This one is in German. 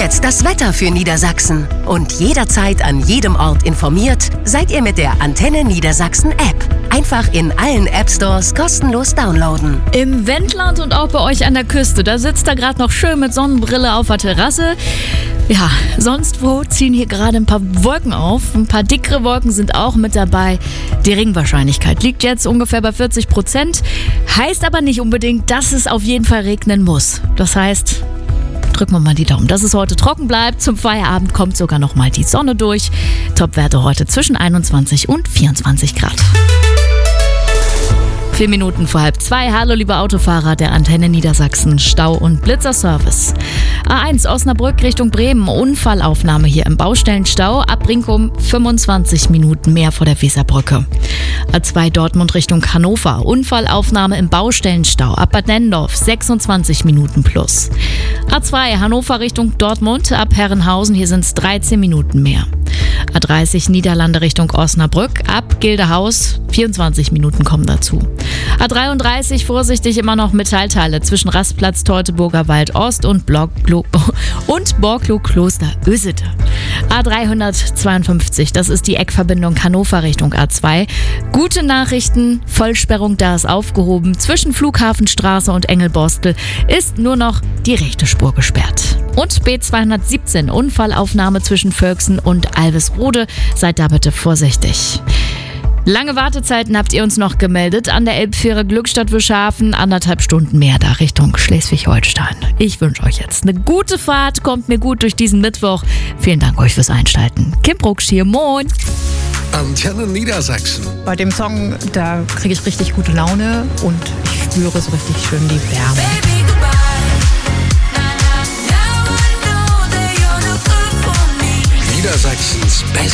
jetzt das Wetter für Niedersachsen. Und jederzeit an jedem Ort informiert seid ihr mit der Antenne Niedersachsen App. Einfach in allen App-Stores kostenlos downloaden. Im Wendland und auch bei euch an der Küste, da sitzt er gerade noch schön mit Sonnenbrille auf der Terrasse. Ja, sonst wo ziehen hier gerade ein paar Wolken auf. Ein paar dickere Wolken sind auch mit dabei. Die Regenwahrscheinlichkeit liegt jetzt ungefähr bei 40%. Heißt aber nicht unbedingt, dass es auf jeden Fall regnen muss. Das heißt, drücken wir mal die Daumen, dass es heute trocken bleibt. Zum Feierabend kommt sogar noch mal die Sonne durch. Topwerte heute zwischen 21 und 24 Grad. 4 Minuten vor 1:30. Hallo liebe Autofahrer der Antenne Niedersachsen, Stau- und Blitzerservice. A1 Osnabrück Richtung Bremen, Unfallaufnahme hier im Baustellenstau. Ab Brinkum 25 Minuten mehr vor der Weserbrücke. A2 Dortmund Richtung Hannover, Unfallaufnahme im Baustellenstau. Ab Bad Nennendorf 26 Minuten plus. A2 Hannover Richtung Dortmund, ab Herrenhausen, hier sind es 13 Minuten mehr. A30 Niederlande Richtung Osnabrück, ab Gildehaus 24 Minuten kommen dazu. A33 vorsichtig immer noch Metallteile zwischen Rastplatz Teutoburger Wald Ost und Borklow Kloster Ösete. A352, das ist die Eckverbindung Hannover Richtung A2. Gute Nachrichten, Vollsperrung da ist aufgehoben. Zwischen Flughafenstraße und Engelborstel ist nur noch die rechte Spur gesperrt. Und B217, Unfallaufnahme zwischen Völksen und Alvesrode. Seid da bitte vorsichtig. Lange Wartezeiten habt ihr uns noch gemeldet. An der Elbfähre Glückstadt-Wischhafen 1,5 Stunden mehr da Richtung Schleswig-Holstein. Ich wünsche euch jetzt eine gute Fahrt. Kommt mir gut durch diesen Mittwoch. Vielen Dank euch fürs Einschalten. Kim Brucksch hier, moin. Antenne Niedersachsen. Bei dem Song, da kriege ich richtig gute Laune und ich spüre so richtig schön die Wärme. Niedersachsens Best.